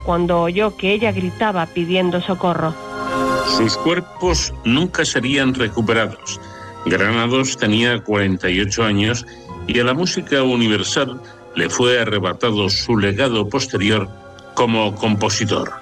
cuando oyó que ella gritaba pidiendo socorro. Sus cuerpos nunca serían recuperados. Granados tenía 48 años y a la música universal le fue arrebatado su legado posterior como compositor.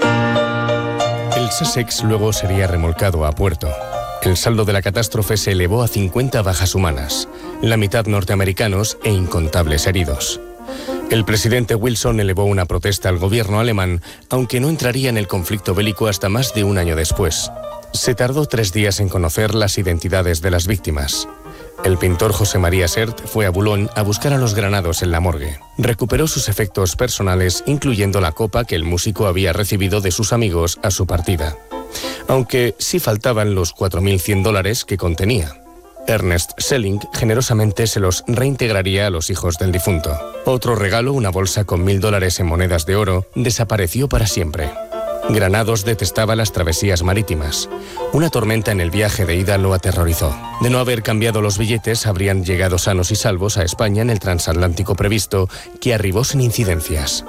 El Sussex luego sería remolcado a puerto. El saldo de la catástrofe se elevó a 50 bajas humanas, la mitad norteamericanos e incontables heridos. El presidente Wilson elevó una protesta al gobierno alemán, aunque no entraría en el conflicto bélico hasta más de un año después. Se tardó 3 días en conocer las identidades de las víctimas. El pintor José María Sert fue a Boulogne a buscar a los Granados en la morgue. Recuperó sus efectos personales, incluyendo la copa que el músico había recibido de sus amigos a su partida. Aunque sí faltaban los $4.100 que contenía. Ernest Schelling generosamente se los reintegraría a los hijos del difunto. Otro regalo, una bolsa con $1.000 en monedas de oro, desapareció para siempre. Granados detestaba las travesías marítimas. Una tormenta en el viaje de ida lo aterrorizó. De no haber cambiado los billetes, habrían llegado sanos y salvos a España en el transatlántico previsto, que arribó sin incidencias.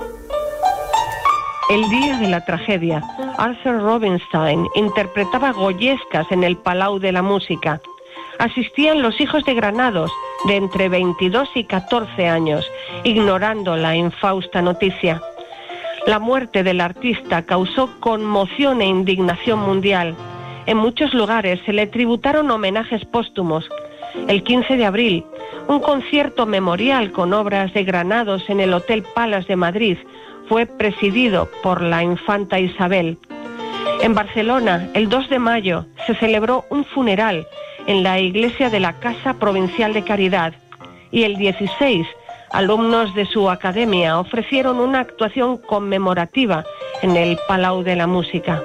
El día de la tragedia, Arthur Rubinstein interpretaba Goyescas en el Palau de la Música. Asistían los hijos de Granados, de entre 22 y 14 años, ignorando la infausta noticia. La muerte del artista causó conmoción e indignación mundial. En muchos lugares se le tributaron homenajes póstumos. El 15 de abril, un concierto memorial con obras de Granados en el Hotel Palace de Madrid fue presidido por la infanta Isabel. En Barcelona, el 2 de mayo, se celebró un funeral en la iglesia de la Casa Provincial de Caridad y el 16, alumnos de su academia ofrecieron una actuación conmemorativa en el Palau de la Música.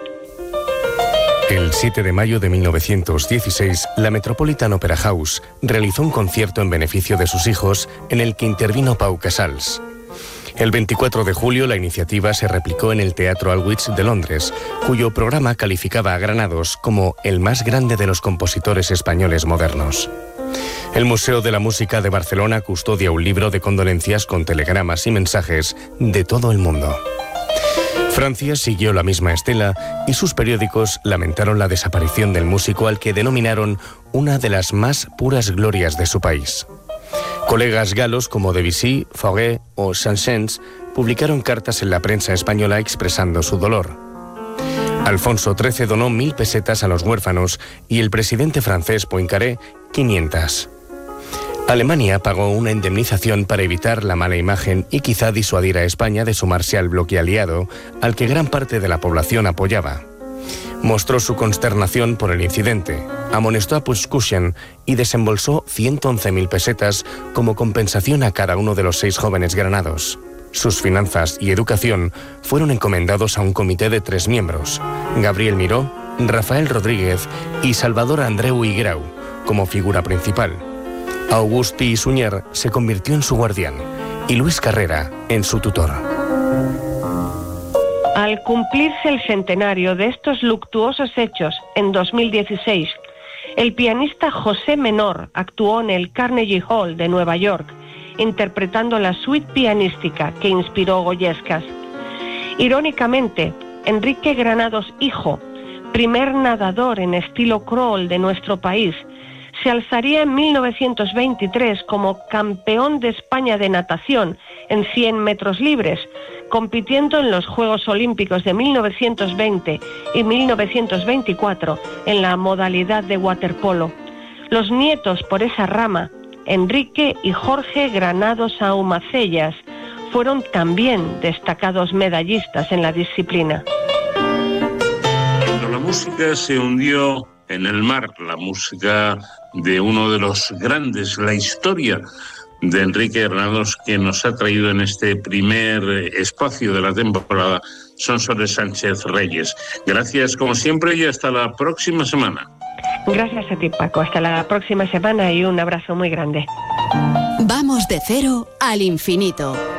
El 7 de mayo de 1916, la Metropolitan Opera House realizó un concierto en beneficio de sus hijos en el que intervino Pau Casals. El 24 de julio la iniciativa se replicó en el Teatro Aldwych de Londres, cuyo programa calificaba a Granados como el más grande de los compositores españoles modernos. El Museo de la Música de Barcelona custodia un libro de condolencias con telegramas y mensajes de todo el mundo. Francia siguió la misma estela y sus periódicos lamentaron la desaparición del músico al que denominaron una de las más puras glorias de su país. Colegas galos como Debussy, Fauré o Saint-Saëns publicaron cartas en la prensa española expresando su dolor. Alfonso XIII donó 1.000 pesetas a los huérfanos y el presidente francés Poincaré 500. Alemania pagó una indemnización para evitar la mala imagen y quizá disuadir a España de sumarse al bloque aliado, al que gran parte de la población apoyaba. Mostró su consternación por el incidente, amonestó a Puigdemont y desembolsó 111.000 pesetas como compensación a cada uno de los 6 jóvenes granados. Sus finanzas y educación fueron encomendados a un comité de 3 miembros, Gabriel Miró, Rafael Rodríguez y Salvador Andreu y Grau, como figura principal. Auguste Pi y Suñer se convirtió en su guardián y Luis Carrera en su tutor. Al cumplirse el centenario de estos luctuosos hechos en 2016, el pianista José Menor actuó en el Carnegie Hall de Nueva York, interpretando la suite pianística que inspiró Goyescas. Irónicamente, Enrique Granados hijo, primer nadador en estilo crawl de nuestro país, se alzaría en 1923 como campeón de España de natación en 100 metros libres, compitiendo en los Juegos Olímpicos de 1920 y 1924 en la modalidad de waterpolo. Los nietos por esa rama, Enrique y Jorge Granados Aumacellas, fueron también destacados medallistas en la disciplina. Cuando la música se hundió en el mar, la música de uno de los grandes, la historia de Enrique Granados, que nos ha traído en este primer espacio de la temporada, Sonsoles Sánchez Reyes. Gracias como siempre y hasta la próxima semana. Gracias a ti, Paco. Hasta la próxima semana y un abrazo muy grande. Vamos de cero al infinito.